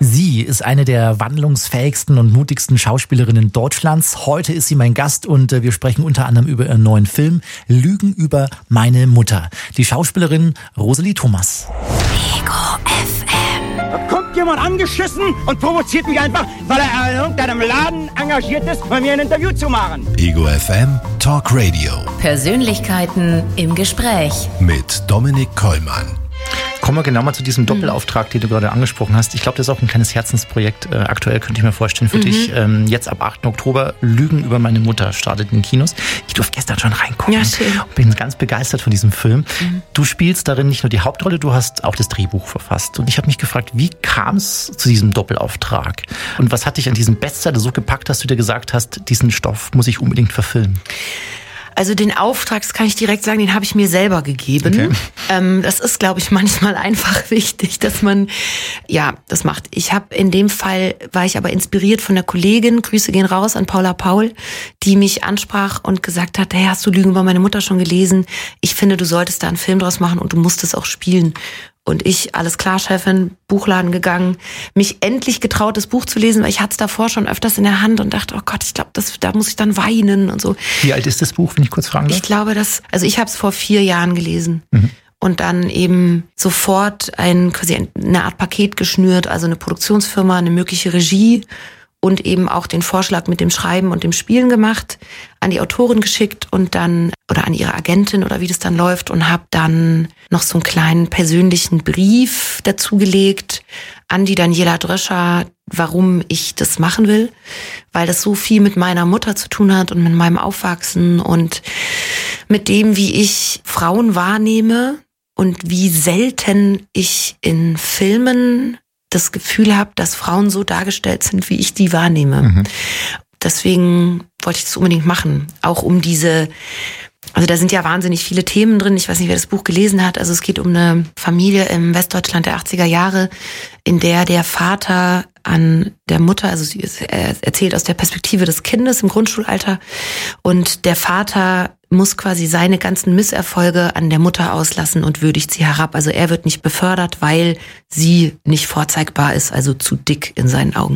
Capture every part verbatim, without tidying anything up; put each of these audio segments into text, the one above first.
Sie ist eine der wandlungsfähigsten und mutigsten Schauspielerinnen Deutschlands. Heute ist sie mein Gast und wir sprechen unter anderem über ihren neuen Film Lügen über meine Mutter. Die Schauspielerin Rosalie Thomas. Ego F M. Da kommt jemand angeschissen und provoziert mich einfach, weil er in irgendeinem Laden engagiert ist, bei mir ein Interview zu machen. Ego F M Talk Radio. Persönlichkeiten im Gespräch. Mit Dominik Kollmann. Kommen wir genau mal zu diesem Doppelauftrag, den du gerade angesprochen hast. Ich glaube, das ist auch ein kleines Herzensprojekt. Äh, aktuell könnte ich mir vorstellen für mhm. dich. Ähm, jetzt ab achten Oktober Lügen über meine Mutter startet in den Kinos. Ich durfte gestern schon reingucken. Ja, schön. Und bin ganz begeistert von diesem Film. Mhm. Du spielst darin nicht nur die Hauptrolle, du hast auch das Drehbuch verfasst. Und ich habe mich gefragt, wie kam es zu diesem Doppelauftrag? Und was hat dich an diesem Bestseller so gepackt, dass du dir gesagt hast, diesen Stoff muss ich unbedingt verfilmen? Also den Auftrag, das kann ich direkt sagen, den habe ich mir selber gegeben. Okay. Ähm, das ist, glaube ich, manchmal einfach wichtig, dass man, ja, das macht. Ich habe in dem Fall, war ich aber inspiriert von der Kollegin, Grüße gehen raus an Paula Paul, die mich ansprach und gesagt hat, hey, hast du Lügen über meine Mutter schon gelesen? Ich finde, du solltest da einen Film draus machen und du musst es auch spielen. Und ich, alles klar, Chefin, Buchladen gegangen, mich endlich getraut, das Buch zu lesen, weil ich hatte es davor schon öfters in der Hand und dachte, oh Gott, ich glaube, das, da muss ich dann weinen und so. Wie alt ist das Buch, wenn ich kurz fragen darf? Ich glaube, dass, also ich habe es vor vier Jahren gelesen. Mhm. Und dann eben sofort ein, quasi eine Art Paket geschnürt, also eine Produktionsfirma, eine mögliche Regie und eben auch den Vorschlag mit dem Schreiben und dem Spielen gemacht, an die Autorin geschickt und dann, oder an ihre Agentin oder wie das dann läuft und habe dann noch so einen kleinen persönlichen Brief dazugelegt an die Daniela Dröscher, warum ich das machen will, weil das so viel mit meiner Mutter zu tun hat und mit meinem Aufwachsen und mit dem, wie ich Frauen wahrnehme und wie selten ich in Filmen das Gefühl habe, dass Frauen so dargestellt sind, wie ich die wahrnehme. Mhm. Deswegen wollte ich das unbedingt machen. Auch um diese, also da sind ja wahnsinnig viele Themen drin. Ich weiß nicht, wer das Buch gelesen hat. Also es geht um eine Familie im Westdeutschland der achtziger Jahre, in der der Vater an der Mutter, also sie erzählt aus der Perspektive des Kindes im Grundschulalter und der Vater muss quasi seine ganzen Misserfolge an der Mutter auslassen und würdigt sie herab. Also er wird nicht befördert, weil sie nicht vorzeigbar ist, also zu dick in seinen Augen.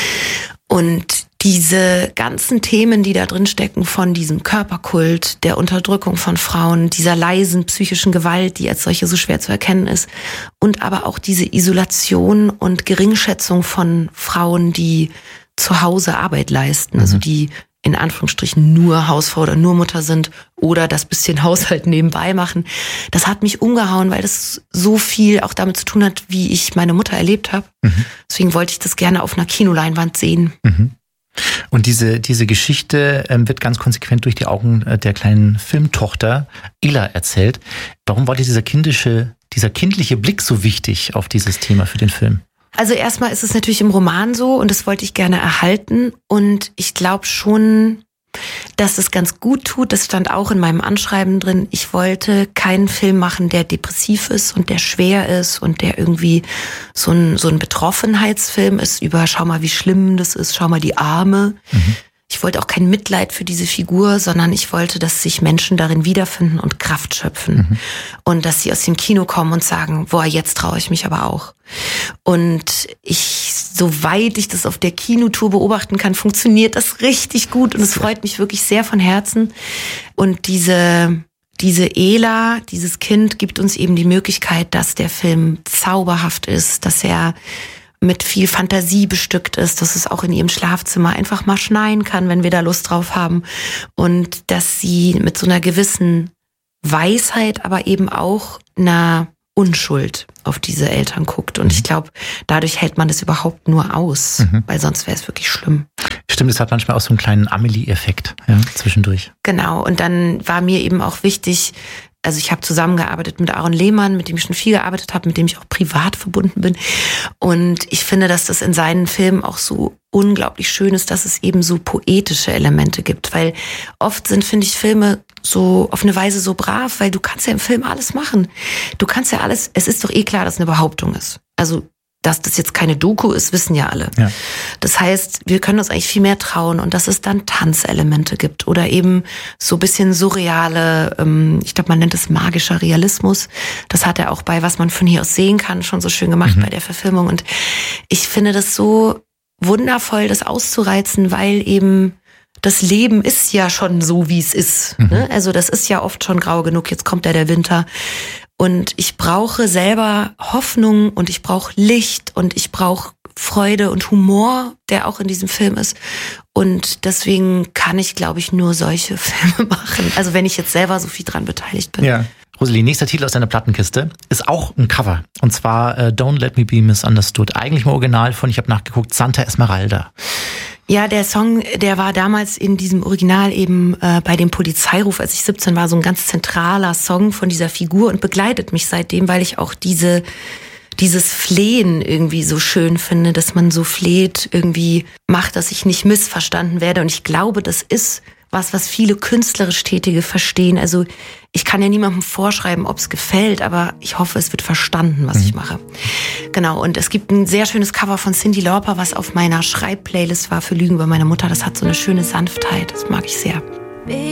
Und diese ganzen Themen, die da drin stecken, von diesem Körperkult, der Unterdrückung von Frauen, dieser leisen psychischen Gewalt, die als solche so schwer zu erkennen ist, und aber auch diese Isolation und Geringschätzung von Frauen, die zu Hause Arbeit leisten, mhm. also die in Anführungsstrichen nur Hausfrau oder nur Mutter sind oder das bisschen Haushalt nebenbei machen. Das hat mich umgehauen, weil das so viel auch damit zu tun hat, wie ich meine Mutter erlebt habe. Mhm. Deswegen wollte ich das gerne auf einer Kinoleinwand sehen. Mhm. Und diese, diese Geschichte ähm, wird ganz konsequent durch die Augen äh, der kleinen Filmtochter Ela erzählt. Warum war dir dieser kindische, dieser kindliche Blick so wichtig auf dieses Thema für den Film? Also erstmal ist es natürlich im Roman so und das wollte ich gerne erhalten und ich glaube schon, dass es ganz gut tut. Das stand auch in meinem Anschreiben drin. Ich wollte keinen Film machen, der depressiv ist und der schwer ist und der irgendwie so ein, so ein Betroffenheitsfilm ist über schau mal, wie schlimm das ist, schau mal die Arme. Mhm. Ich wollte auch kein Mitleid für diese Figur, sondern ich wollte, dass sich Menschen darin wiederfinden und Kraft schöpfen. Mhm. Und dass sie aus dem Kino kommen und sagen, boah, jetzt traue ich mich aber auch. Und ich, soweit ich das auf der Kinotour beobachten kann, funktioniert das richtig gut und es freut mich wirklich sehr von Herzen. Und diese, diese Ela, dieses Kind gibt uns eben die Möglichkeit, dass der Film zauberhaft ist, dass er mit viel Fantasie bestückt ist, dass es auch in ihrem Schlafzimmer einfach mal schneien kann, wenn wir da Lust drauf haben. Und dass sie mit so einer gewissen Weisheit, aber eben auch einer Unschuld auf diese Eltern guckt. Und ich glaube, dadurch hält man das überhaupt nur aus, mhm. weil sonst wäre es wirklich schlimm. Stimmt, es hat manchmal auch so einen kleinen Amelie-Effekt, ja, zwischendurch. Genau, und dann war mir eben auch wichtig, also ich habe zusammengearbeitet mit Aaron Lehmann, mit dem ich schon viel gearbeitet habe, mit dem ich auch privat verbunden bin. Und ich finde, dass das in seinen Filmen auch so unglaublich schön ist, dass es eben so poetische Elemente gibt. Weil oft sind, finde ich, Filme so auf eine Weise so brav, weil du kannst ja im Film alles machen. Du kannst ja alles, es ist doch eh klar, dass es eine Behauptung ist. Also dass das jetzt keine Doku ist, wissen ja alle. Ja. Das heißt, wir können uns eigentlich viel mehr trauen und dass es dann Tanzelemente gibt oder eben so ein bisschen surreale, ähm, ich glaube, man nennt es magischer Realismus. Das hat er auch bei Was man von hier aus sehen kann schon so schön gemacht mhm. bei der Verfilmung. Und ich finde das so wundervoll, das auszureizen, weil eben das Leben ist ja schon so, wie es ist. Mhm. Ne? Also das ist ja oft schon grau genug, jetzt kommt ja der Winter. Und ich brauche selber Hoffnung und ich brauche Licht und ich brauche Freude und Humor, der auch in diesem Film ist. Und deswegen kann ich, glaube ich, nur solche Filme machen. Also wenn ich jetzt selber so viel dran beteiligt bin. Ja. Rosalie, nächster Titel aus deiner Plattenkiste ist auch ein Cover. Und zwar äh, Don't Let Me Be Misunderstood. Eigentlich im Original von, ich habe nachgeguckt, Santa Esmeralda. Ja, der Song, der war damals in diesem Original eben äh, bei dem Polizeiruf, als ich siebzehn war, so ein ganz zentraler Song von dieser Figur und begleitet mich seitdem, weil ich auch diese dieses Flehen irgendwie so schön finde, dass man so fleht, irgendwie macht, dass ich nicht missverstanden werde. Und ich glaube, das ist was, was viele künstlerisch Tätige verstehen. Also ich kann ja niemandem vorschreiben, ob es gefällt, aber ich hoffe, es wird verstanden, was mhm. ich mache. Genau, und es gibt ein sehr schönes Cover von Cyndi Lauper, was auf meiner Schreibplaylist war für Lügen über meine Mutter. Das hat so eine schöne Sanftheit, das mag ich sehr.